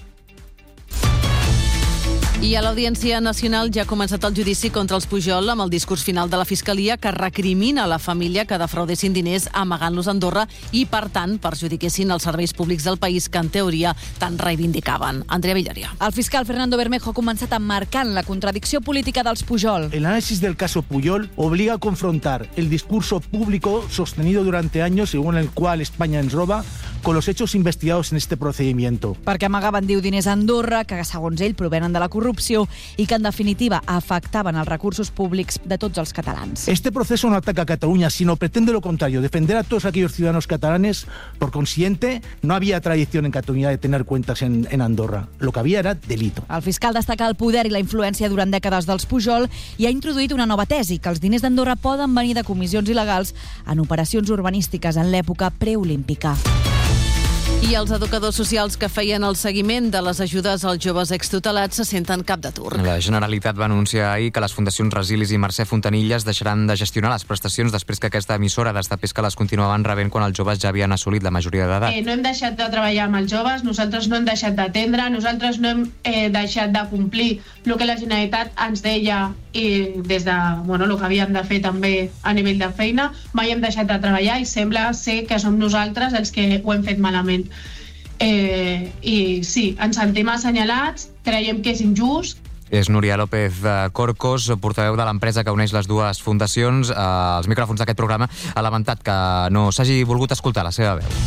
I a l'Audiència Nacional ja ha començat el judici contra els Pujol amb el discurs final de la Fiscalia que recrimina a la família que defraudessin diners amagant-los a Andorra i, per tant, perjudiquessin els serveis públics del país que, en teoria, tant reivindicaven. Andrea Villoria. El fiscal Fernando Bermejo ha començat emmarcant la contradicció política dels Pujol. El análisis del caso Pujol obliga a confrontar el discurso público sostenido durante años según el cual España ens roba con los hechos investigados en este procedimiento. Perquè amagaven, diu, diners a Andorra que, segons ell, provenen de la corrupció i que, en definitiva, afectaven els recursos públics de tots els catalans. Este proceso no ataca a Cataluña, sino pretende lo contrario, defender a todos aquellos ciudadanos catalanes. Por consiguiente, no había tradición en Cataluña de tener cuentas en, en Andorra. Lo que había era delito. El fiscal destaca el poder i la influència durant dècades dels Pujol i ha introduït una nova tesi, que els diners d'Andorra poden venir de comissions il·legals en operacions urbanístiques en l'època preolímpica. I els educadors socials que feien el seguiment de les ajudes als joves extutelats se senten cap de turc. La Generalitat va anunciar ahir que les fundacions Resilis i Mercè Fontanilles deixaran de gestionar les prestacions després que aquesta emissora destapés que les continuaven rebent quan els joves ja havien assolit la majoria d'edat. Eh, no hem deixat de treballar amb els joves, nosaltres no hem deixat d'atendre, nosaltres no hem eh, deixat de complir el que la Generalitat ens deia i des de bueno, el que havíem de fer també a nivell de feina, mai hem deixat de treballar i sembla ser que som nosaltres els que ho hem fet malament. Eh, I sí, ens sentim assenyalats, creiem que és injust. És Núria López Corcos, portaveu de l'empresa que uneix les dues fundacions. Eh, als micròfons d'aquest programa ha lamentat que no s'hagi volgut escoltar la seva veu.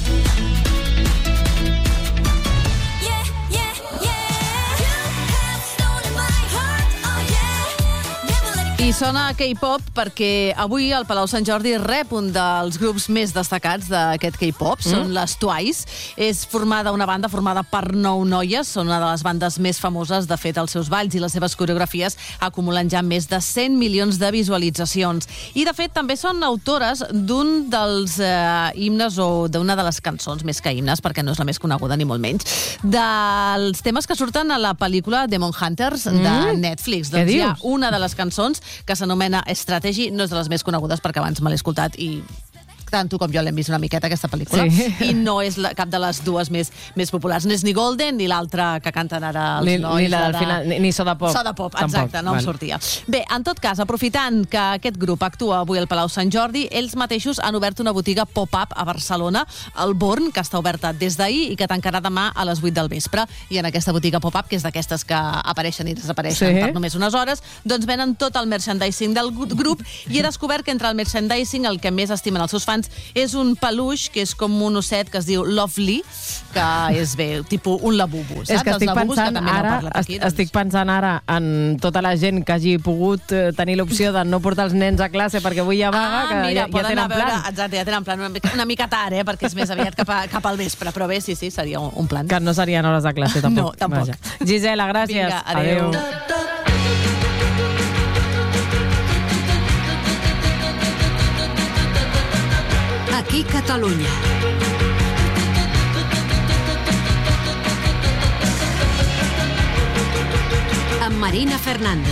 I sona K-pop perquè avui el Palau Sant Jordi rep un dels grups més destacats d'aquest K-pop, mm. són les Twice. És formada una banda formada per nou noies, són una de les bandes més famoses. De fet, els seus balls i les seves coreografies acumulen ja més de cent milions de visualitzacions. I, de fet, també són autores d'un dels eh, himnes o d'una de les cançons, més que himnes, perquè no és la més coneguda ni molt menys, dels temes que surten a la pel·lícula Demon Hunters mm. de Netflix. Doncs hi ha una de les cançons que s'anomena Strategy, no és de les més conegudes perquè abans me l'he escoltat i tant tu com jo l'hem vist una miqueta, aquesta pel·lícula, sí. I no és la, cap de les dues més, més populars. No és ni Golden ni l'altra que canten ara els ni, nois. Ni, la del de... final, ni, ni Soda Pop. Soda Pop, exacte, tampoc. No em sortia. Bé, en tot cas, aprofitant que aquest grup actua avui al Palau Sant Jordi, ells mateixos han obert una botiga pop-up a Barcelona, al Born, que està oberta des d'ahir i que tancarà demà a les vuit del vespre. I en aquesta botiga pop-up, que és d'aquestes que apareixen i desapareixen sí. per només unes hores, doncs venen tot el merchandising del grup i he descobert que entre el merchandising el que més estimen els seus fans és un peluix, que és com un osset que es diu Lovely, que és bé, tipus un labubu, saps? És que estic labubus, pensant, que ara, aquí, doncs... estic pensant ara en tota la gent que hagi pogut tenir l'opció de no portar els nens a classe perquè avui hi ha vaga, ah, que mira, ja, ja tenen veure, plan. Exacte, ja tenen plan, una mica, una mica tard, eh, perquè és més aviat cap, a, cap al vespre, però bé, sí, sí, seria un, un plan. Que no serien hores de classe, tampoc. No, tampoc. Vaja. Gisela, gràcies. Vinga, adéu. adéu. Aquí Catalunya. Amb Marina Fernández.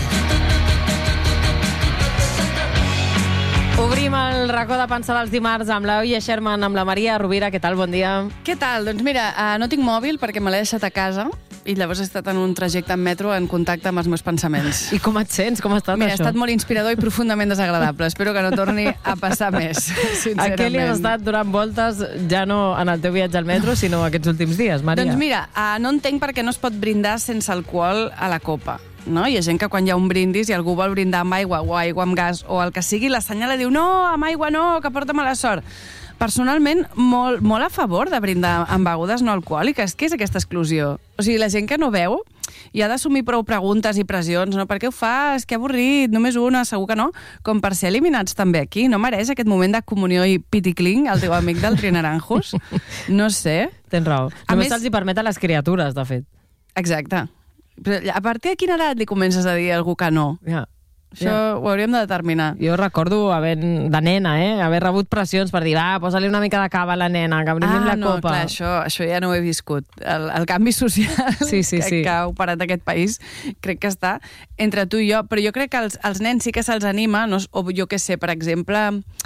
Obrim el racó de pensar dels dimarts amb la Oia Sherman, amb la Maria Rovira. Què tal? Bon dia. Què tal? Doncs mira, uh, no tinc mòbil perquè me l'he deixat a casa i llavors he estat en un trajecte en metro en contacte amb els meus pensaments. I com et sents? Com ha estat mira, això? Ha estat molt inspirador i profundament desagradable. Espero que no torni a passar més, sincerament. A què li has estat donant voltes, ja no en el teu viatge al metro, sinó aquests últims dies, Maria? Doncs mira, uh, no entenc per què no es pot brindar sense alcohol a la copa. No? Hi ha gent que quan hi ha un brindis i algú vol brindar amb aigua o aigua amb gas o el que sigui, l'assenyala i diu no, amb aigua no, que porta mala sort. Personalment, molt, molt a favor de brindar amb begudes no alcohòliques. Què és aquesta exclusió? O sigui, la gent que no beu i ha d'assumir prou preguntes i pressions, no? Per què ho fas? Que avorrit, només una, segur que no. Com per ser eliminats també aquí. No mereix aquest moment de comunió i piticling, el teu amic del Trinaranjos? No sé. Tens raó. A Només més... se'ls hi permet a les criatures, de fet. Exacte. Però a partir de quina edat li comences a dir a algú que no? Ja. Això ja. Ho hauríem de determinar. Jo recordo, haver, de nena, eh, haver rebut pressions per dir, va, posa-li una mica de cava a la nena, que brindim ah, la no, copa. Clar, això, això ja no ho he viscut. El, el canvi social sí, sí, que, sí. que ha operat aquest país crec que està entre tu i jo, però jo crec que els, els nens sí que se'ls anima, no, o jo què sé, per exemple,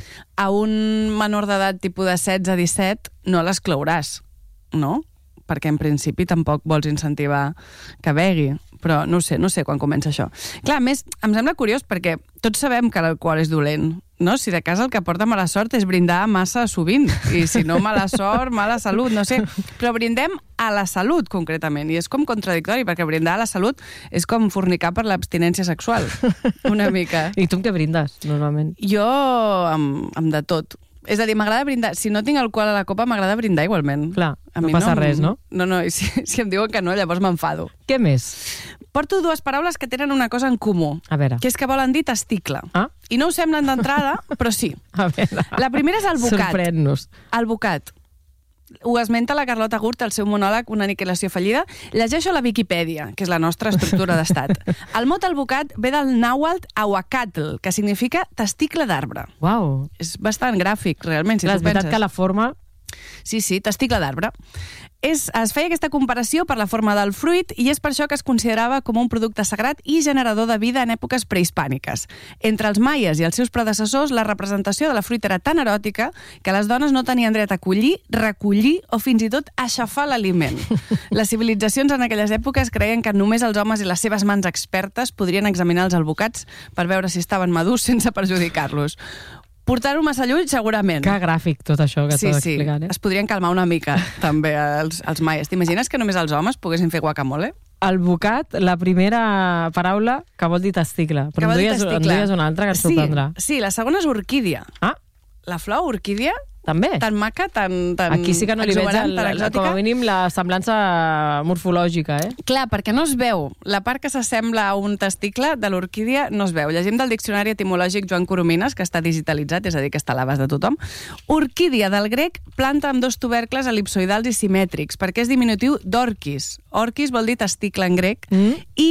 a un menor d'edat tipus de setze a disset no l'esclouràs, no? Perquè en principi tampoc vols incentivar que begui. Però no ho sé, no sé quan comença això. Clar, a més, em sembla curiós perquè tots sabem que l'alcohol és dolent, no? Si de cas el que porta mala sort és brindar massa sovint, i si no mala sort, mala salut, no sé. Però brindem a la salut, concretament, i és com contradictori, perquè brindar a la salut és com fornicar per l'abstinència sexual, una mica. I tu amb què brindes, normalment? Jo amb, amb de tot. És a dir, m'agrada brindar... Si no tinc alcohol a la copa, m'agrada brindar igualment. Clar, a no mi passa no, res, no? No, no, i si, si em diuen que no, llavors m'enfado. Què més? Porto dues paraules que tenen una cosa en comú. A veure. Que és que volen dir testicle. Ah? I no ho semblen d'entrada, però sí. A veure. La primera és el bocat. Sorprèn-nos. El bocat. Ho esmenta la Carlota Gurt al seu monòleg Una aniquilació fallida. Llegeixo la Viquipèdia, que és la nostra estructura d'estat. El mot albocat ve del nàhuatl ahuacatl, que significa testicle d'arbre. Uau. És bastant gràfic, realment, si Clar, tu penses. És veritat que la forma Sí, sí, testicle d'arbre. És, es feia aquesta comparació per la forma del fruit i és per això que es considerava com un producte sagrat i generador de vida en èpoques prehispàniques. Entre els maies i els seus predecessors, la representació de la fruita era tan eròtica que les dones no tenien dret a collir, recollir o fins i tot aixafar l'aliment. Les civilitzacions en aquelles èpoques creien que només els homes i les seves mans expertes podrien examinar els albocats per veure si estaven madurs sense perjudicar-los. Portar-ho massa lluny, segurament. Que gràfic, tot això que sí, estàs sí. explicant. Eh? Es podrien calmar una mica, també, els, els maies. T'imagines que només els homes poguessin fer guacamole? El bocat, la primera paraula que vol dir testicle. Però en duies, en duies una altra que ens sí, sorprendrà. Sí, la segona és orquídia. Ah. La flor orquídia... També? Tan maca, tan, tan Aquí sí que no li veig, el, la, com a mínim, la semblança morfològica, eh? Clar, perquè no es veu. La part que s'assembla a un testicle de l'orquídia no es veu. Llegim del Diccionari Etimològic Joan Coromines, que està digitalitzat, és a dir, que està a l'abast de tothom. Orquídia, del grec, planta amb dos tubercles elipsoidals i simètrics, perquè és diminutiu d'orquis. Orquis vol dir testicle en grec, mm. i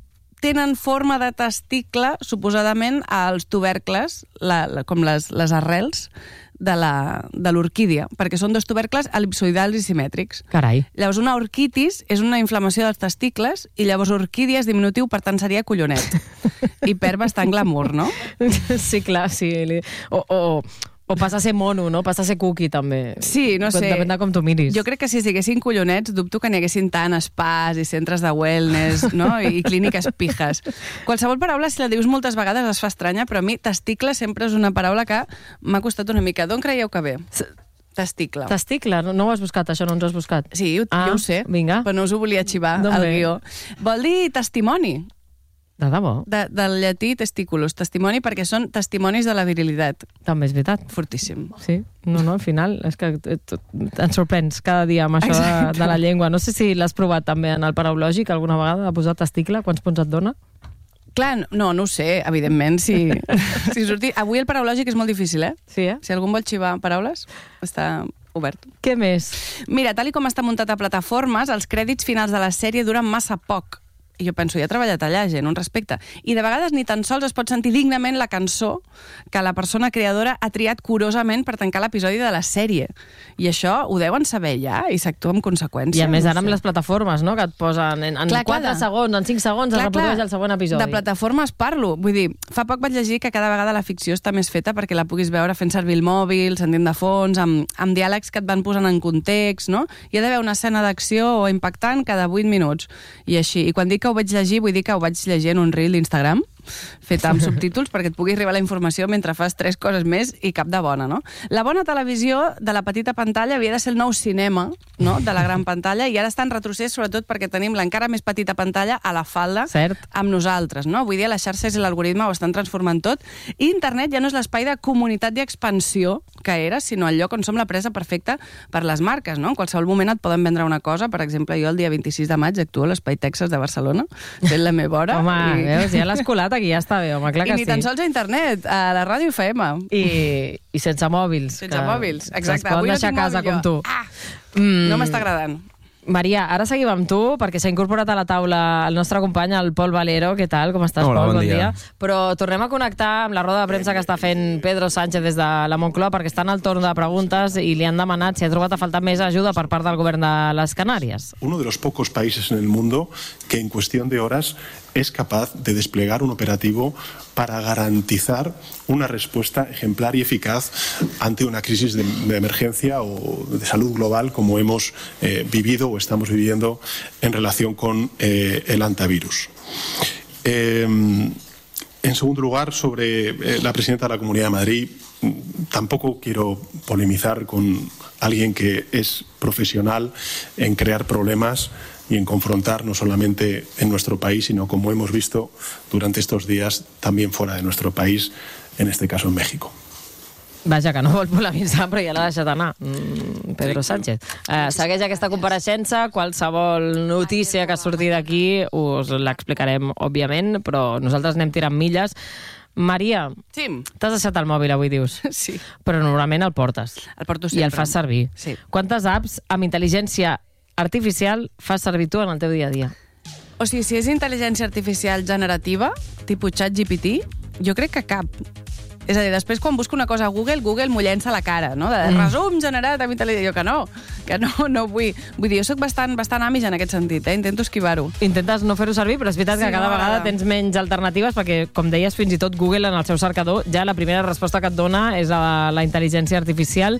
tenen forma de testicle, suposadament, als tubercles, la, la, com les, les arrels, de l'orquídia, perquè són dos tubercles elipsoidals i simètrics. Carai. Llavors, una orquitis és una inflamació dels testicles i llavors orquídia és diminutiu, per tant seria collonet. I perd bastant glamour, no? Sí, clar, sí. O, o, o passa a ser mono, no? Passa a ser cookie, també. Sí, no sé. Depèn de com tu miris. Jo crec que si siguessin collonets, dubto que n'hi haguessin tant spas i centres de wellness, no? I clíniques pijes. Qualsevol paraula, si la dius moltes vegades, es fa estranya, però a mi testicle sempre és una paraula que m'ha costat una mica. D'on creieu que ve? Testicle. Testicle? No, no ho has buscat, això no ens ho has buscat? Sí, ah, jo ho sé, vinga. Però no us ho volia xivar al guió. Vol dir testimoni. De debò? De, del llatí testiculus, testimoni, perquè són testimonis de la virilitat. També és veritat. Fortíssim. Sí, no, no, al final és que ens sorprens cada dia amb això de, de la llengua. No sé si l'has provat també en el paraulògic alguna vegada, de posar testicle, quants punts et dona? Clar, no, no ho sé, evidentment, si, si sortir... Avui el paraulògic és molt difícil, eh? Sí, eh? Si algú vol xivar paraules, està obert. Què més? Mira, tal i com està muntat a plataformes, els crèdits finals de la sèrie duren massa poc. I jo penso, ja ha treballat allà gent, un respecte. I de vegades ni tan sols es pot sentir dignament la cançó que la persona creadora ha triat curosament per tancar l'episodi de la sèrie. I això ho deuen saber ja i s'actua amb conseqüència. I a més no ara amb les plataformes, no?, que et posen en, en clar, quatre clar, segons, en cinc segons clar, es reprodueix el següent episodi. De plataformes parlo. Vull dir, fa poc vaig llegir que cada vegada la ficció està més feta perquè la puguis veure fent servir el mòbil, sentint de fons, amb, amb diàlegs que et van posant en context, no? Hi ha d'haver una escena d'acció o impactant cada vuit minuts. I així. I quan dic que ho vaig llegir, vull dir que ho vaig llegir en un reel d'Instagram, fet amb subtítols perquè et pugui arribar la informació mentre fas tres coses més i cap de bona, no? La bona televisió de la petita pantalla havia de ser el nou cinema, no?, de la gran pantalla, i ara està en retrocés sobretot perquè tenim l'encara més petita pantalla a la falda Cert. amb nosaltres, no? Vull dir, les xarxes i l'algoritme ho estan transformant tot, i internet ja no és l'espai de comunitat i expansió que era, sinó el lloc on som la presa perfecta per les marques, no? En qualsevol moment et poden vendre una cosa. Per exemple, jo el dia vint-i-sis de maig actuo a l'Espai Texas de Barcelona, fent la meva hora. Home, i... veus, ja l'has colat aquí, ja està bé, home, clar que sí. I ni tan sols a internet, a la ràdio F M. I, i sense mòbils. Sense mòbils, exacte. Avui no tinc casa com tu. Ah, mm. No m'està agradant. Maria, ara seguim amb tu, perquè s'ha incorporat a la taula el nostre company, el Pol Valero. Què tal? Com estàs, Hola, Pol? bon, bon dia. dia. Però tornem a connectar amb la roda de premsa que està fent Pedro Sánchez des de la Moncloa, perquè està en el torn de preguntes i li han demanat si ha trobat a faltar més ajuda per part del govern de les Canàries. Uno de los pocos países en el mundo que en cuestión de horas es capaz de desplegar un operativo para garantizar una respuesta ejemplar y eficaz ante una crisis de, de emergencia o de salud global como hemos eh, vivido o estamos viviendo en relación con eh, el antivirus. Eh, en segundo lugar, sobre eh, la presidenta de la Comunidad de Madrid, tampoco quiero polemizar con alguien que es profesional en crear problemas y en confrontar no solamente en nuestro país, sino como hemos visto durante estos días también fuera de nuestro país, en este caso en México. Vaja, que no vol polemitzar, però ja l'ha deixat anar, mm, Pedro Sánchez. Uh, segueix aquesta compareixença, qualsevol notícia que surti d'aquí us l'explicarem, òbviament, però nosaltres anem tirant milles. Maria, sí. T'has deixat el mòbil avui, dius? Sí. Però normalment el portes. El porto sempre. I el fas servir. Sí. Quantes apps amb intel·ligència artificial fas servir tu en el teu dia a dia? O sigui, si és intel·ligència artificial generativa, tipus ChatGPT, jo crec que cap. És a dir, després quan busco una cosa a Google, Google m'ho llença a la cara, no? De resum generat amb intel·ligència. Jo que no, que no, no vull. Vull dir, jo soc bastant, bastant amis en aquest sentit, eh? Intento esquivar-ho. Intentes no fer-ho servir, però és veritat Sí, que cada no vegada m'agrada. tens menys alternatives perquè, com deies, fins i tot Google en el seu cercador ja la primera resposta que et dona és a la intel·ligència artificial.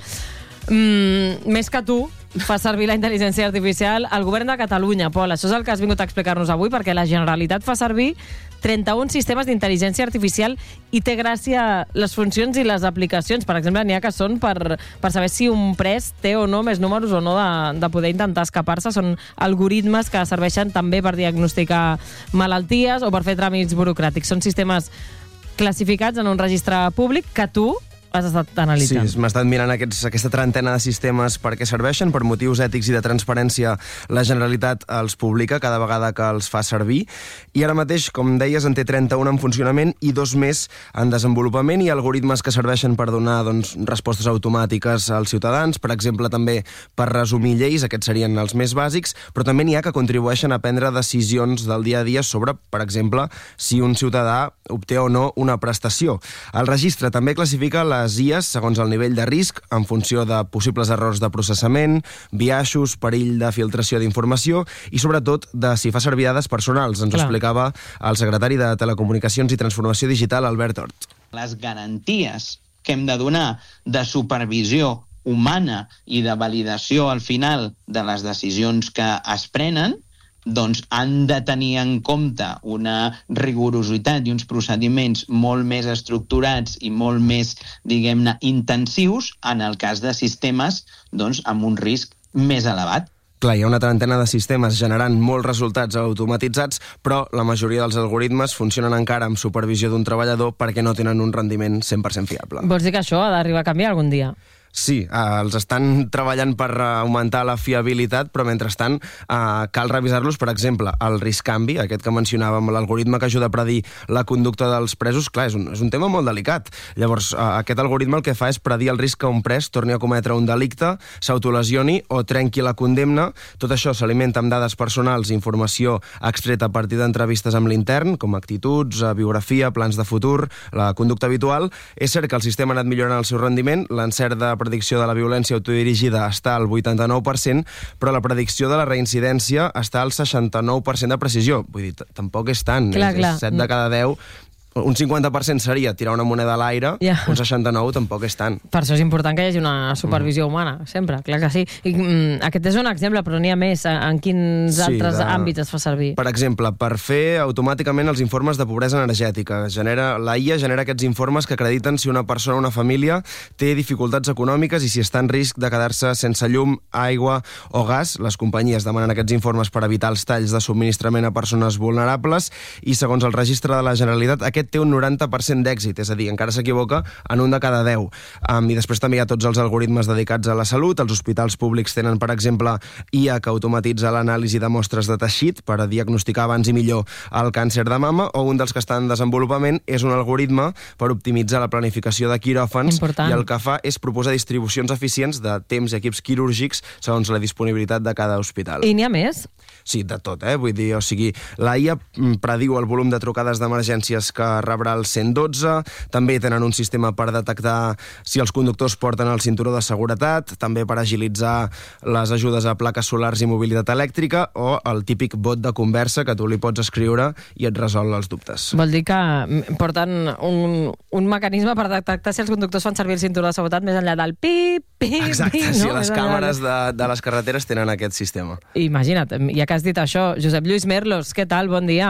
Mm, més que tu fa servir la intel·ligència artificial el govern de Catalunya, Pol. Això és el que has vingut a explicar-nos avui, perquè la Generalitat fa servir trenta-un sistemes d'intel·ligència artificial i té gràcia les funcions i les aplicacions. Per exemple, n'hi ha que són per, per saber si un pres té o no més números o no de, de poder intentar escapar-se. Són algoritmes que serveixen també per diagnosticar malalties o per fer tràmits burocràtics. Són sistemes classificats en un registre públic que tu has estat analitzant. Sí, m'he estat mirant aquests, aquesta trentena de sistemes per què serveixen, per motius ètics i de transparència la Generalitat els publica cada vegada que els fa servir, i ara mateix, com deies, en té trenta-un en funcionament i dos més en desenvolupament, i algoritmes que serveixen per donar doncs, respostes automàtiques als ciutadans, per exemple també per resumir lleis, aquests serien els més bàsics, però també n'hi ha que contribueixen a prendre decisions del dia a dia sobre, per exemple, si un ciutadà obté o no una prestació. El registre també classifica les I As segons el nivell de risc en funció de possibles errors de processament, biaixos, perill de filtració d'informació i sobretot de si fa servir dades personals. Ens ho explicava el secretari de Telecomunicacions i Transformació Digital, Albert Hort. Les garanties que hem de donar de supervisió humana i de validació al final de les decisions que es prenen doncs han de tenir en compte una rigorositat i uns procediments molt més estructurats i molt més, diguem-ne, intensius en el cas de sistemes doncs, amb un risc més elevat. Clar, hi ha una trentena de sistemes generant molts resultats automatitzats, però la majoria dels algoritmes funcionen encara amb supervisió d'un treballador perquè no tenen un rendiment cent per cent fiable. Vols dir que això ha d'arribar a canviar algun dia? Sí, eh, els estan treballant per augmentar la fiabilitat, però mentrestant eh, cal revisar-los. Per exemple, el risc-canvi, aquest que mencionàvem, l'algoritme que ajuda a predir la conducta dels presos, clar, és un, és un tema molt delicat. Llavors, eh, aquest algoritme el que fa és predir el risc que un pres torni a cometre un delicte, s'autolesioni o trenqui la condemna. Tot això s'alimenta amb dades personals i informació extreta a partir d'entrevistes amb l'intern, com actituds, biografia, plans de futur, la conducta habitual. És cert que el sistema ha anat millorant el seu rendiment, l'encert de predicció de la violència autodirigida està al vuitanta-nou per cent, però la predicció de la reincidència està al seixanta-nou per cent de precisió. Vull dir, tampoc és tant, clar, és, clar. és set de cada deu. Un cinquanta per cent seria tirar una moneda a l'aire, yeah. Un seixanta-nou tampoc és tant. Per això és important que hi hagi una supervisió mm. humana, sempre, clar que sí. I, mm, aquest és un exemple, però n'hi ha més. En quins sí, altres de... àmbits es fa servir? Per exemple, per fer automàticament els informes de pobresa energètica. Genera, la I A genera aquests informes que acrediten si una persona o una família té dificultats econòmiques i si està en risc de quedar-se sense llum, aigua o gas. Les companyies demanen aquests informes per evitar els talls de subministrament a persones vulnerables i, segons el registre de la Generalitat, aquest té un noranta per cent d'èxit, és a dir, encara s'equivoca en un de cada deu. Um, I després també hi ha tots els algoritmes dedicats a la salut. Els hospitals públics tenen, per exemple, I A que automatitza l'anàlisi de mostres de teixit per a diagnosticar abans i millor el càncer de mama, o un dels que està en desenvolupament és un algoritme per optimitzar la planificació de quiròfans. Important. I el que fa és proposar distribucions eficients de temps i equips quirúrgics segons la disponibilitat de cada hospital. I n'hi ha més? Sí, de tot, eh? Vull dir, o sigui, la I A prediu el volum de trucades d'emergències que rebrà el cent dotze, també tenen un sistema per detectar si els conductors porten el cinturó de seguretat, també per agilitzar les ajudes a plaques solars i mobilitat elèctrica, o el típic bot de conversa que tu li pots escriure i et resol els dubtes. Vol dir que porten un, un mecanisme per detectar si els conductors fan servir el cinturó de seguretat més enllà del pip, pip, Exacte, pip, sí, no? Les càmeres de, de les carreteres tenen aquest sistema. Imagina't, ja que has dit això, Josep Lluís Merlos, què tal? Bon dia.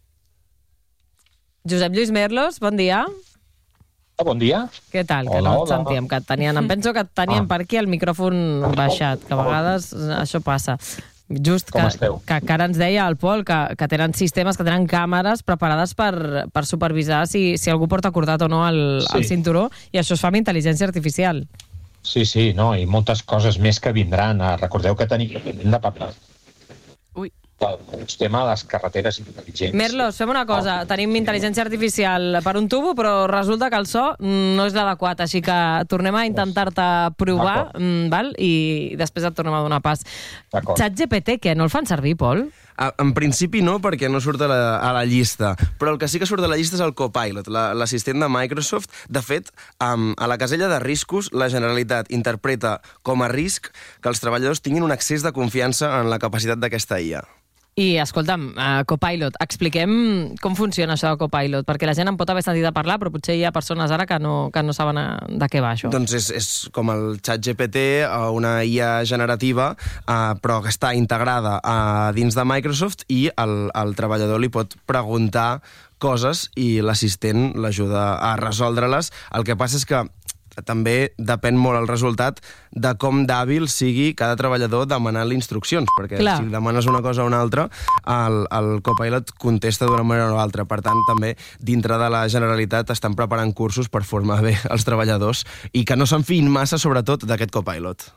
Josep Lluís Merlos, bon dia. Ah, bon dia. Què tal? Hola, que no et hola. sentíem, que et tenien... Em penso que et tenien ah. per aquí el micròfon baixat, que a vegades això passa. Just que, que, que ara ens deia el Pol que, que tenen sistemes, que tenen càmeres preparades per, per supervisar si, si algú porta acordat o no el, sí. el cinturó, i això es fa amb intel·ligència artificial. Sí, sí, no, i moltes coses més que vindran. Recordeu que tenim de parlar. Ui. El tema de les carreteres intel·ligents. Merlos, fem una cosa. Oh. Tenim intel·ligència artificial per un tubo, però resulta que el so no és l'adequat, així que tornem a intentar-te provar, val? I després et tornem a donar pas. ChatGPT, què? No el fan servir, Pol? En principi no, perquè no surt a la, a la llista, però el que sí que surt a la llista és el Copilot, l'assistent de Microsoft. De fet, a la casella de riscos, la Generalitat interpreta com a risc que els treballadors tinguin un excés de confiança en la capacitat d'aquesta I A. I, escolta'm, uh, Copilot, expliquem com funciona això de Copilot, perquè la gent en pot haver sentit a parlar, però potser hi ha persones ara que no, que no saben de què va això. Doncs és, és com el ChatGPT, una I A generativa, uh, però que està integrada uh, dins de Microsoft, i el, el treballador li pot preguntar coses i l'assistent l'ajuda a resoldre-les. El que passa és que també depèn molt el resultat de com d'hàbil sigui cada treballador demanant-li instruccions, perquè Clar. si demanes una cosa o una altra, el, el Copilot contesta d'una manera o una altra. Per tant, també, dintre de la Generalitat, estan preparant cursos per formar bé els treballadors i que no se'n fiïn massa, sobretot, d'aquest Copilot.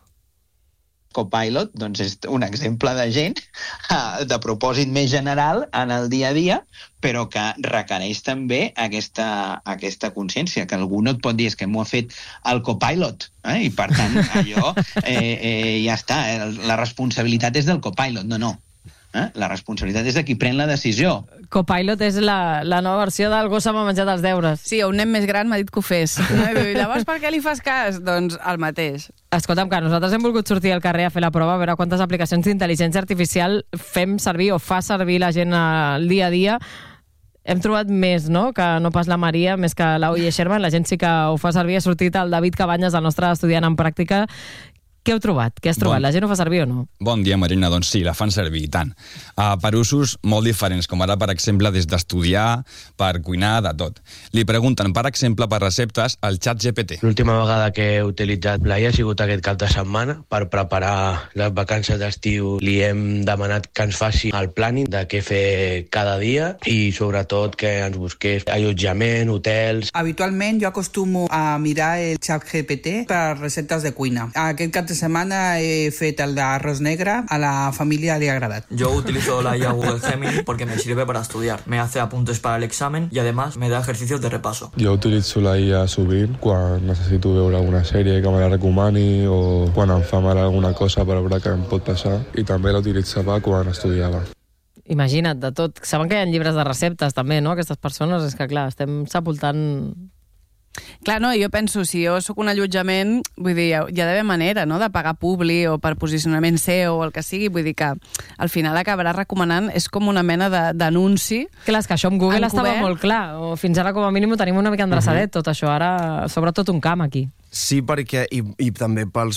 Copilot, doncs és un exemple de gent de propòsit més general en el dia a dia, però que requereix també aquesta, aquesta consciència, que algú no et pot dir és que m'ho ha fet el Copilot, eh? I per tant allò eh, eh, ja està, eh? La responsabilitat és del Copilot, no, no. Eh? La responsabilitat és de qui pren la decisió. Copilot és la, la nova versió del gos m'ha menjat els deures. Sí, un nen més gran m'ha dit que ho fes. I llavors per què li fas cas? Doncs el mateix. Escolta'm, que nosaltres hem volgut sortir al carrer a fer la prova, a veure quantes aplicacions d'intel·ligència artificial fem servir o fa servir la gent al dia a dia. Hem trobat més, no?, que no pas la Maria, més que l'Oye Sherman. La gent sí que ho fa servir. Ha sortit el David Cabanyes, el nostre estudiant en pràctica. Què heu trobat? Què has trobat? Bon... La gent ho fa servir o no? Bon dia, Marina. Doncs sí, la fan servir, i tant. Uh, per usos molt diferents, com ara, per exemple, des d'estudiar, per cuinar, de tot. Li pregunten, per exemple, per receptes, al ChatGPT. L'última vegada que he utilitzat l'A I A ha sigut aquest cap de setmana. Per preparar les vacances d'estiu li hem demanat que ens faci el planning de què fer cada dia i, sobretot, que ens busqués allotjament, hotels... Habitualment jo acostumo a mirar el ChatGPT per receptes de cuina. Aquest cap de semana he fet el de arroz negre, a la familia le ha agradat. Yo utilizo la I A Google Gemini porque me sirve para estudiar. Me hace apuntes para el examen y además me da ejercicios de repaso. Jo utilitzo la I A sovint quan necessito veure alguna sèrie que me la recomani o quan em fa mal alguna cosa per veure què em pot passar, i també la utilitzava quan estudiava. Imagina't, de tot. Saben que hi ha llibres de receptes també, no?, aquestes persones. És que, clar, estem sepultant... Clar, no, jo penso, si jo sóc un allotjament, vull dir, hi ha d'haver manera, no?, de pagar publi o per posicionament S E O o el que sigui, vull dir que al final acabarà recomanant, és com una mena d'anunci. Clar, és que això amb Google estava molt clar, o fins ara com a mínim ho tenim una mica endreçadet, tot això, ara sobretot un camp aquí. Sí, perquè, i, i també pels